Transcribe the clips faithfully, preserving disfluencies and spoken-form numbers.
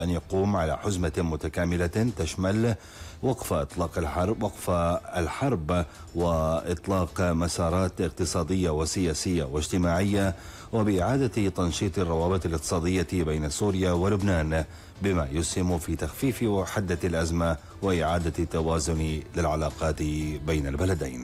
أن يقوم على حزمة متكاملة تشمل وقف إطلاق الحرب وقف الحرب وإطلاق مسارات اقتصادية وسياسية واجتماعية، وبإعادة تنشيط الروابط الاقتصادية بين سوريا ولبنان بما يسهم في تخفيف وحدة الأزمة وإعادة التوازن للعلاقات بين البلدين.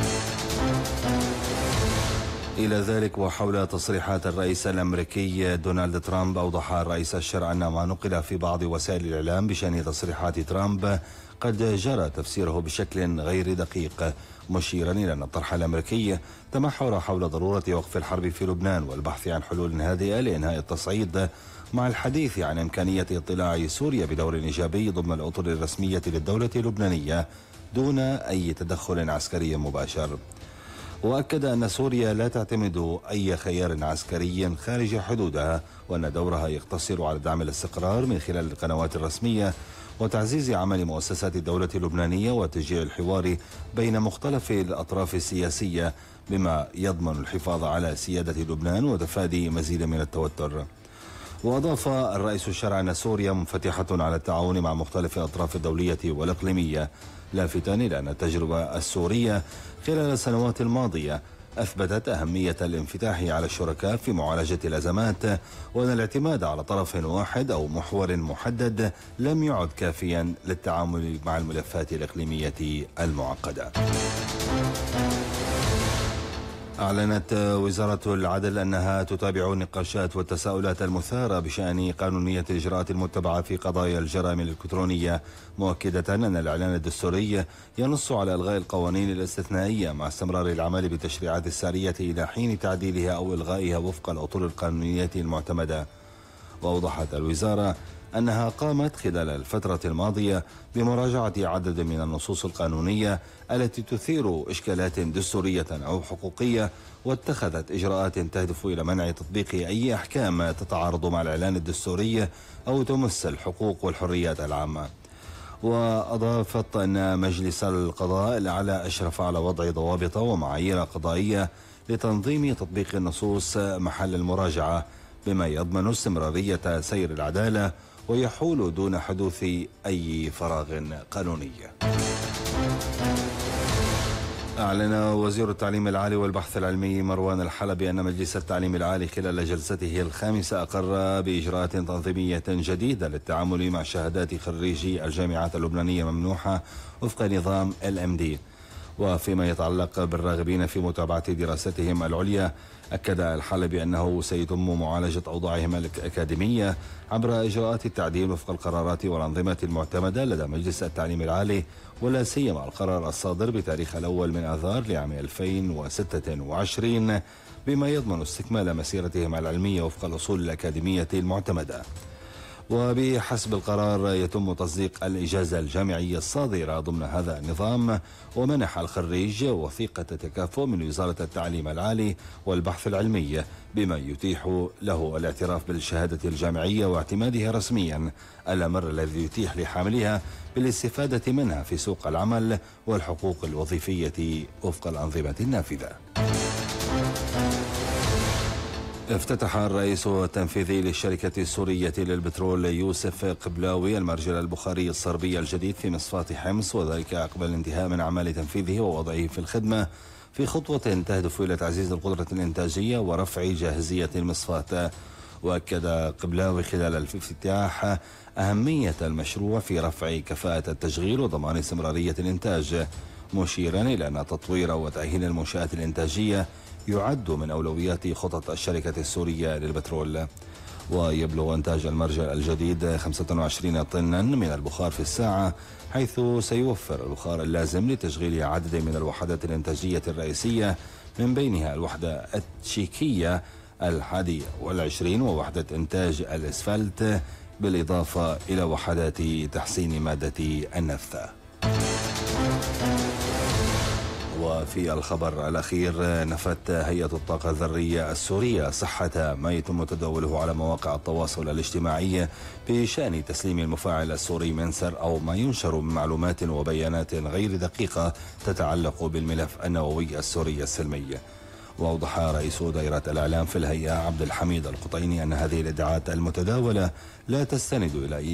إلى ذلك وحول تصريحات الرئيس الأمريكي دونالد ترامب، أوضح الرئيس الشرع أن ما نقل في بعض وسائل الإعلام بشأن تصريحات ترامب قد جرى تفسيره بشكل غير دقيق، مشيرا إلى أن الطرح الأمريكي تمحور حول ضرورة وقف الحرب في لبنان والبحث عن حلول هادئة لإنهاء التصعيد، مع الحديث عن إمكانية اطلاع سوريا بدور إيجابي ضمن الأطر الرسمية للدولة اللبنانية دون أي تدخل عسكري مباشر. وأكد أن سوريا لا تعتمد أي خيار عسكري خارج حدودها، وأن دورها يقتصر على دعم الاستقرار من خلال القنوات الرسمية وتعزيز عمل مؤسسات الدولة اللبنانية وتشجيع الحوار بين مختلف الأطراف السياسية بما يضمن الحفاظ على سيادة لبنان وتفادي مزيد من التوتر. وأضاف الرئيس الشرع أن سوريا منفتحة على التعاون مع مختلف الأطراف الدولية والإقليمية، لافتا إلى أن التجربة السورية خلال السنوات الماضية أثبتت أهمية الانفتاح على الشركاء في معالجة الأزمات، وأن الاعتماد على طرف واحد أو محور محدد لم يعد كافيا للتعامل مع الملفات الإقليمية المعقدة. أعلنت وزارة العدل أنها تتابع النقاشات والتساؤلات المثارة بشأن قانونية الإجراءات المتبعة في قضايا الجرائم الإلكترونية، مؤكدة أن الإعلان الدستوري ينص على إلغاء القوانين الاستثنائية مع استمرار العمل بالتشريعات السارية إلى حين تعديلها أو إلغائها وفق الأطر القانونية المعتمدة. وأوضحت الوزارة أنها قامت خلال الفترة الماضية بمراجعة عدد من النصوص القانونية التي تثير إشكالات دستورية أو حقوقية، واتخذت إجراءات تهدف إلى منع تطبيق أي أحكام تتعارض مع الإعلان الدستوري أو تمس الحقوق والحريات العامة. وأضافت أن مجلس القضاء الأعلى أشرف على وضع ضوابط ومعايير قضائية لتنظيم تطبيق النصوص محل المراجعة بما يضمن استمرارية سير العدالة ويحول دون حدوث أي فراغ قانوني. أعلن وزير التعليم العالي والبحث العلمي مروان الحلبي أن مجلس التعليم العالي خلال جلسته الخامسة أقر بإجراءات تنظيمية جديدة للتعامل مع شهادات خريجي الجامعات اللبنانية ممنوحة وفق نظام إل إم دي. وفيما يتعلق بالراغبين في متابعة دراستهم العليا، أكد الحلبي أنه سيتم معالجة أوضاعهم الأكاديمية عبر إجراءات التعديل وفق القرارات والأنظمة المعتمدة لدى مجلس التعليم العالي، ولا سيما القرار الصادر بتاريخ الأول من آذار لعام ألفين وستة وعشرين بما يضمن استكمال مسيرتهم العلمية وفق الأصول الأكاديمية المعتمدة. وبحسب القرار يتم تصديق الإجازة الجامعية الصادرة ضمن هذا النظام، ومنح الخريج وثيقة تكافؤ من وزارة التعليم العالي والبحث العلمي بما يتيح له الاعتراف بالشهادة الجامعية واعتمادها رسميا، الأمر الذي يتيح لحاملها بالاستفادة منها في سوق العمل والحقوق الوظيفية وفق الأنظمة النافذة. افتتح الرئيس التنفيذي للشركة السورية للبترول يوسف قبلاوي المرجل البخاري الصربي الجديد في مصفاة حمص، وذلك عقب الانتهاء من أعمال تنفيذه ووضعه في الخدمة في خطوة تهدف إلى تعزيز القدرة الإنتاجية ورفع جاهزية المصفاة. وأكد قبلاوي خلال الافتتاح أهمية المشروع في رفع كفاءة التشغيل وضمان استمرارية الإنتاج، مشيرا إلى أن تطوير وتأهيل المنشآت الإنتاجية يعد من أولويات خطط الشركة السورية للبترول. ويبلغ إنتاج المرجل الجديد خمسة وعشرين طنا من البخار في الساعة، حيث سيوفر البخار اللازم لتشغيل عدد من الوحدات الإنتاجية الرئيسية، من بينها الوحدة التشيكية الحادية والعشرين ووحدة إنتاج الإسفلت، بالإضافة إلى وحدات تحسين مادة النفث. وفي الخبر الأخير، نفت هيئة الطاقة الذرية السورية صحة ما يتم تداوله على مواقع التواصل الاجتماعي بشأن تسليم المفاعل السوري منسر، أو ما ينشر من معلومات وبيانات غير دقيقة تتعلق بالملف النووي السوري السلمي. وأوضح رئيس دائرة الإعلام في الهيئة عبد الحميد القطيني أن هذه الادعاءات المتداولة لا تستند إلى